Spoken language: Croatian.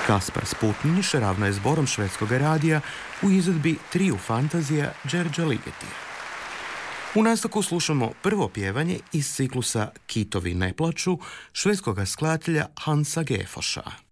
Kaspar Sputniš ravno je zborom švedskog radija u izvedbi triju fantazija Đerđa Ligetija. U nastavku slušamo prvo pjevanje iz ciklusa Kitovi ne plaču švedskog skladatelja Hansa Gefoša.